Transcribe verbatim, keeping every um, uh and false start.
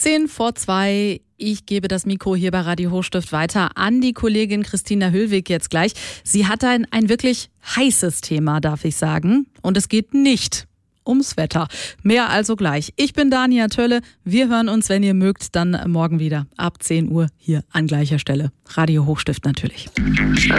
Zehn vor zwei. Ich gebe das Mikro hier bei Radio Hochstift weiter an die Kollegin Christina Höllweg jetzt gleich. Sie hat ein, ein wirklich heißes Thema, darf ich sagen. Und es geht nicht ums Wetter. Mehr also gleich. Ich bin Dania Tölle. Wir hören uns, wenn ihr mögt, dann morgen wieder ab zehn Uhr hier an gleicher Stelle. Radio Hochstift natürlich.